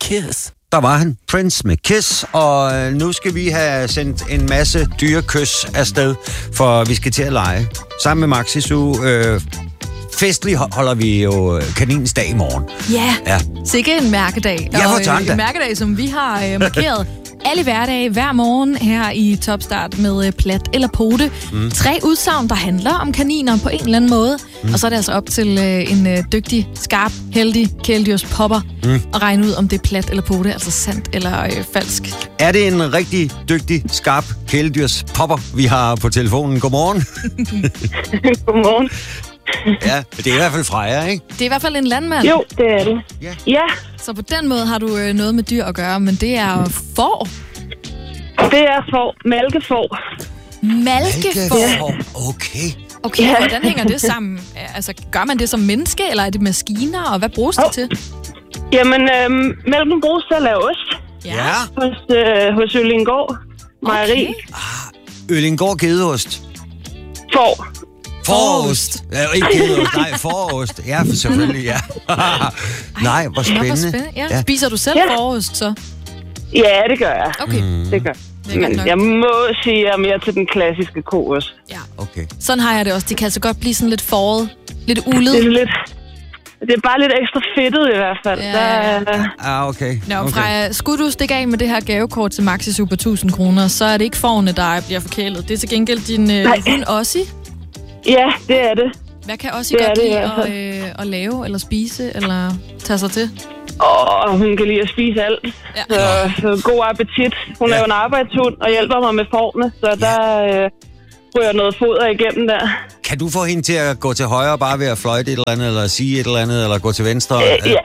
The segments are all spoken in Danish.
Kiss. Der var han, Prince med Kiss, og nu skal vi have sendt en masse dyrekys afsted, for vi skal til at lege. Sammen med Maxi Zoo. Festlig holder vi jo kaninens dag i morgen. Ja. Sikke en mærkedag. Ja, og en mærkedag, som vi har markeret alle hverdage, hver morgen her i Topstart med Plat eller Pote. 3 udsagn, der handler om kaniner på en eller anden måde. Og så er det altså op til en dygtig, skarp, heldig kæledyrs-popper at regne ud, om det er plat eller pote, altså sandt eller falsk. Er det en rigtig dygtig, skarp kæledyrs-popper, vi har på telefonen? Godmorgen. Godmorgen. Ja, det er i hvert fald Freja, ikke? Det er i hvert fald en landmand. Jo, det er det. Ja. Så på den måde har du noget med dyr at gøre, men det er får. Det er får. Malkefår. Malkefår? Okay, ja. Hvordan hænger det sammen? Altså, gør man det som menneske, eller er det maskiner, og hvad bruges det til? Jamen, mælken bruges til at lave ost. Ja. Hos Øllingård Mejeri. Øllingård gedeost. Får. Forost. Ja, ikke gedeost, nej, forost. Ja, selvfølgelig, ja. Nej, hvor spændende. Ja. Spiser du selv forost, så? Ja, det gør jeg. Okay. Det gør jeg. Men jeg må sige, at jeg er mere til den klassiske koost. Ja. Okay. Sådan har jeg det også. Det kan altså godt blive sådan lidt foråret. Lidt ullet. Det er bare lidt ekstra fedtet i hvert fald. Ja. Okay. Nå, Freja, skulle du stikke af med det her gavekort til Maxi Zoo på 1000 kroner, så er det ikke fårene, der bliver forkælet. Det er til gengæld din hund Ossie. Ja, det er det. Hvad kan Ossie godt lide at lave, eller spise, eller tage sig til? Hun kan lide at spise alt. Ja. Så god appetit. Hun er jo en arbejdshund og hjælper mig med formene, så der ryger noget foder igennem der. Kan du få hende til at gå til højre bare ved at fløjte et eller andet, eller sige et eller andet, eller gå til venstre? Ja,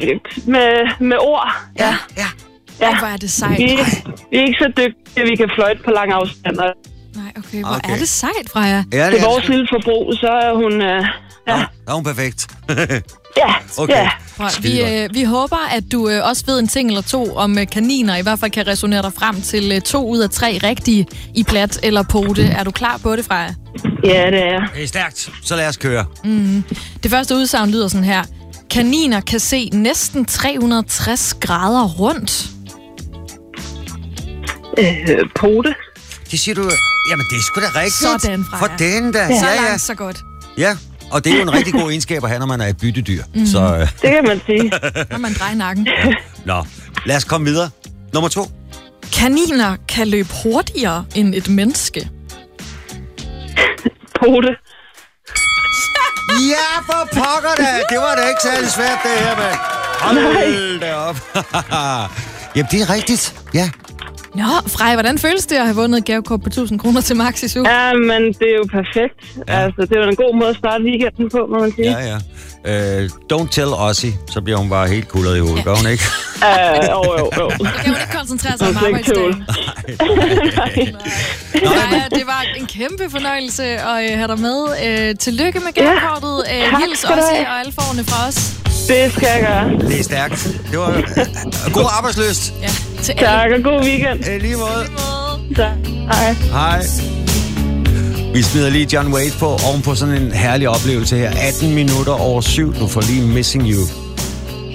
med ord. Ja. Hvor er det sejt. Vi er ikke så dygtige, at vi kan fløjte på lang afstand. Nej, okay. Hvor er det sejt, Freja? Ja, det er vores lille forbrug, så er hun... er hun perfekt. Ja, okay. Ja. Vi håber, at du også ved en ting eller to om kaniner, i hvert fald kan resonere dig frem til 2 ud af 3 rigtige i plat eller pote. Er du klar på det, Freja? Ja, det er. Det er stærkt. Så lad os køre. Det første udsagn lyder sådan her. Kaniner kan se næsten 360 grader rundt. Pote. Det siger du... Jamen, det er sgu da rigtigt. Sådan, Freja. For den da. Så langt, så godt. Ja, og det er jo en rigtig god egenskab at have, når man er et byttedyr. Så, det kan man sige. Når man drejer nakken. Nå, lad os komme videre. Nummer 2. Kaniner kan løbe hurtigere end et menneske. Pote. Ja, for pokker da! Det var da ikke særlig svært, det her, mand. Hold da op. Jamen, det er rigtigt. Ja. Nå, Freja, hvordan føles det at have vundet et gavekort på 1000 kroner til Maxi Zoo? Ja, men det er jo perfekt. Ja. Altså, det er jo en god måde at starte weekenden på, må man sige. Ja. Don't tell Ossie, så bliver hun bare helt kullet i hovedet, gør hun ikke? Jo. Så kan hun ikke koncentrere sig om arbejdsdagen. Nej, det var en kæmpe fornøjelse at have dig med. Tillykke med gavekortet. Hils Ossie og alle forne fra os. Det skal jeg gøre. Det er stærkt. Det var god arbejdsløst. Ja, til alle. Tak, og god weekend. Lige måde. Tak. Hej. Vi smider lige John Waite på oven på sådan en herlig oplevelse her. 18 minutter over 7. Du får lige Missing You.